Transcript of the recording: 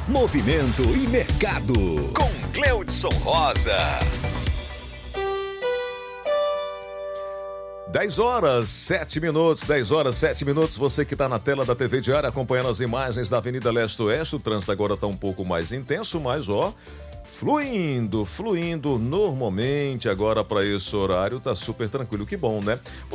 movimento e mercado. Com Cleudson Rosa. 10 horas, 7 minutos, 10 horas, 7 minutos. Você que está na tela da TV Diário acompanhando as imagens da Avenida Leste-Oeste. O trânsito agora está um pouco mais intenso, mas fluindo normalmente agora para esse horário. Tá super tranquilo, que bom, né?